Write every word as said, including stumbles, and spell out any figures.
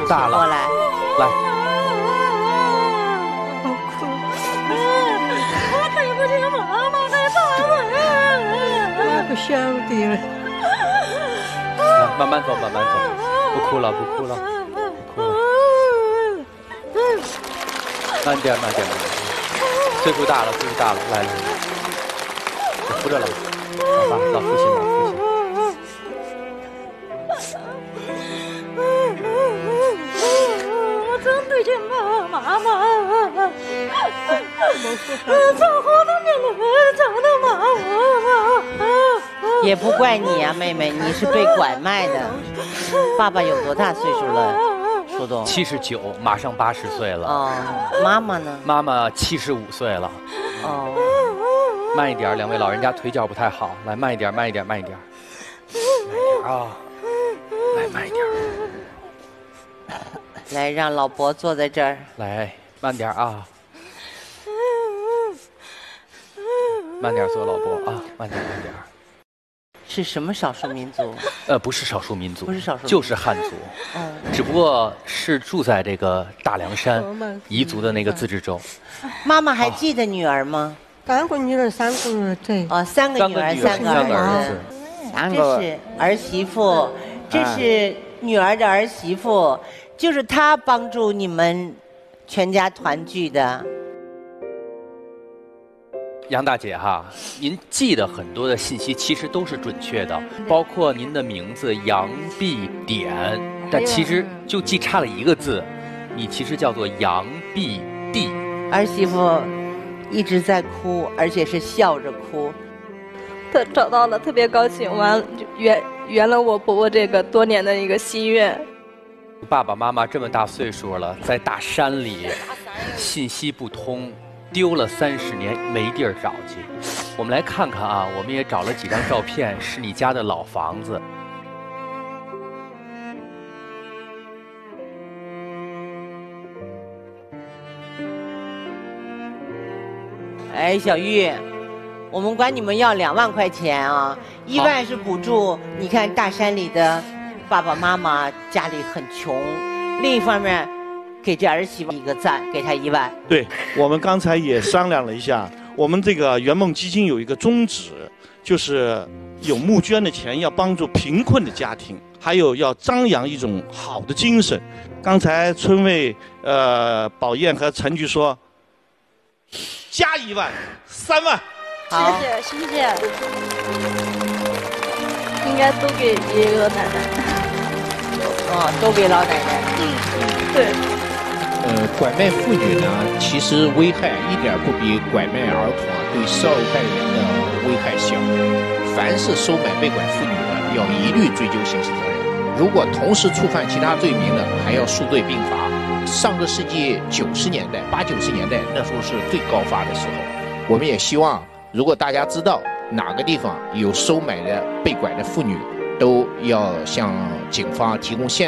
大了， 过来， 来。 我哭，我对不起妈妈的错了，我不晓得了。 来，慢慢走，慢慢走，不哭了，不哭了，不哭了。慢点，慢点，慢点。岁数大了，岁数大了，来来来，我扶着了，老爸，老父亲，老父亲。 我真对不起妈妈妈，从好多年了，找到妈妈。 也不怪你啊，妹妹，你是被拐卖的。爸爸有多大岁数了？树洞七十九，马上八十岁了。 哦，妈妈呢？ 妈妈七十五岁了。 哦， 慢一点，两位老人家腿脚不太好，来慢一点，慢一点，慢一点，慢一点啊，来慢一点。 来，让老伯坐在这儿。 来，慢点啊，慢点坐，老伯啊，慢点，慢点。 是什么少数民族？ 呃，不是少数民族， 不是少数民族就是汉族。 嗯， 只不过是住在这个大凉山彝族的那个自治州。 妈妈还记得女儿吗？ 三个女儿，三个儿子。 哦，三个女儿，三个三个儿子。这是儿媳妇，这是女儿的儿媳妇，就是她帮助你们全家团聚的。 杨大姐哈，您记得很多的信息其实都是准确的，包括您的名字杨碧典，但其实就记差了一个字，你其实叫做杨碧娣。 儿媳妇一直在哭，而且是笑着哭。 他找到了，特别高兴，完了就圆圆了我伯伯这个多年的一个心愿。 爸爸妈妈这么大岁数了，在大山里，信息不通。丢了三十年没地儿找去，我们来看看啊，我们也找了几张照片，是你家的老房子。 哎，小玉，我们管你们要两万块钱啊，一万是补助，你看大山里的爸爸妈妈家里很穷，另一方面。给这儿媳妇一个赞，给她一万。 对，我们刚才也商量了一下，我们这个圆梦基金有一个宗旨，就是有募捐的钱要帮助贫困的家庭，还有要张扬一种好的精神。刚才村委呃宝燕和陈局说，加一万，三万。 谢谢谢谢，应该都给爷爷和奶奶。 哦，都给老奶奶。 嗯，对。 呃，拐卖妇女呢，其实危害一点不比拐卖儿童啊对受害人的危害小。凡是收买被拐妇女的，要一律追究刑事责任。如果同时触犯其他罪名的，还要数罪并罚。上个世纪九十年代、八九十年代，那时候是最高发的时候。我们也希望，如果大家知道哪个地方有收买的被拐的妇女，都要向警方提供线。